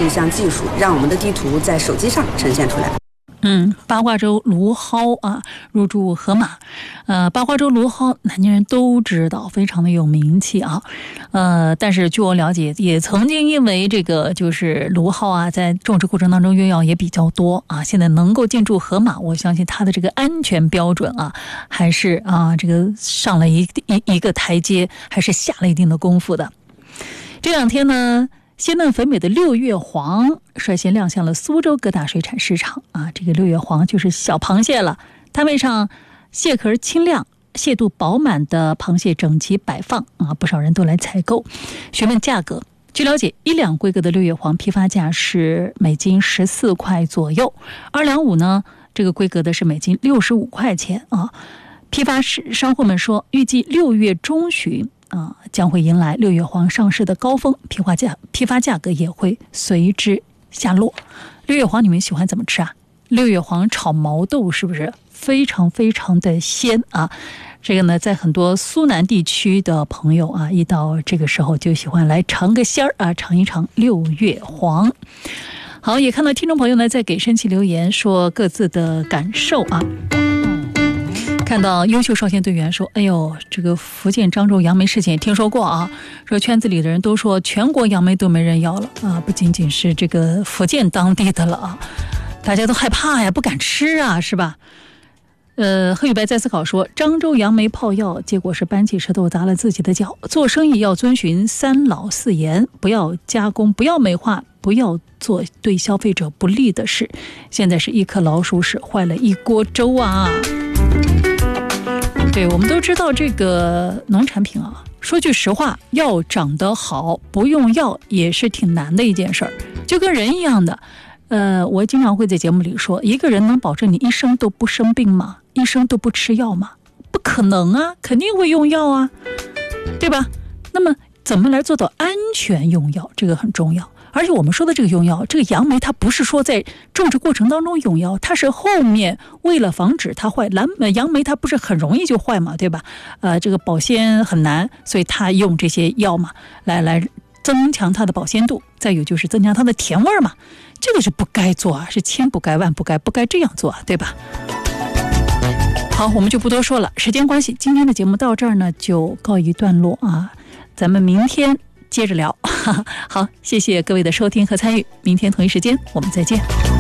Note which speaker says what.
Speaker 1: 项技术，让我们的地图在手机上呈现出来。
Speaker 2: 八卦粥芦蒿啊，入驻河马。八卦粥芦蒿，南京人都知道，非常的有名气啊。但是据我了解，也曾经因为这个就是芦蒿啊，在种植过程当中用药也比较多啊。现在能够进驻河马，我相信它的这个安全标准啊，还是这个上了一个台阶，还是下了一定的功夫的。这两天呢，鲜嫩肥美的六月黄率先亮相了苏州各大水产市场啊！这个六月黄就是小螃蟹了，摊位上蟹壳清亮、蟹肚饱满的螃蟹整齐摆放啊，不少人都来采购。询问价格，据了解，1两规格的六月黄批发价是每斤14块左右，2两5呢，这个规格的是每斤65块钱啊。批发商户们说，预计6月中旬将会迎来六月黄上市的高峰，批发价格也会随之下落。六月黄你们喜欢怎么吃啊？六月黄炒毛豆是不是非常非常的鲜啊？这个呢，在很多苏南地区的朋友啊，一到这个时候就喜欢来尝个鲜儿啊，尝一尝六月黄。好，也看到听众朋友呢在给申奇留言说各自的感受啊。看到优秀少先队员说，哎呦，这个福建漳州杨梅事件听说过啊，说圈子里的人都说全国杨梅都没人要了啊，不仅仅是这个福建当地的了啊，大家都害怕呀，不敢吃啊，是吧？贺宇白在思考说，漳州杨梅泡药，结果是搬起石头砸了自己的脚。做生意要遵循3老4严，不要加工，不要美化，不要做对消费者不利的事。现在是一颗老鼠屎坏了一锅粥啊！对，我们都知道这个农产品啊，说句实话，要长得好，不用药也是挺难的一件事儿，就跟人一样的。我经常会在节目里说，一个人能保证你一生都不生病吗？一生都不吃药吗？不可能啊，肯定会用药啊，对吧？那么怎么来做到安全用药？这个很重要。而且我们说的这个用药，这个杨梅它不是说在种植过程当中用药，它是后面为了防止它坏。杨梅它不是很容易就坏嘛，对吧？这个保鲜很难，所以它用这些药嘛，来增强它的保鲜度，再有就是增强它的甜味嘛。这个是不该做啊，是千不该万不该，不该这样做啊，对吧？好，我们就不多说了，时间关系，今天的节目到这儿呢就告一段落啊，咱们明天接着聊。好，谢谢各位的收听和参与，明天同一时间我们再见。